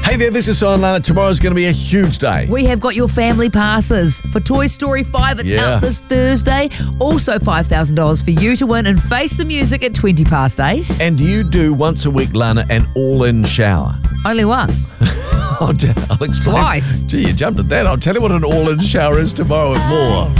Hey there, this is Simon Lana. Tomorrow's going to be a huge day. We have got your family passes for Toy Story 5. It's out this Thursday. Also $5,000 for you to win and face the music at 8:20. And do you do once a week, Lana, an all-in shower? Only once. I'll explain. Twice. Gee, you jumped at that. I'll tell you what an all-in shower is tomorrow with more.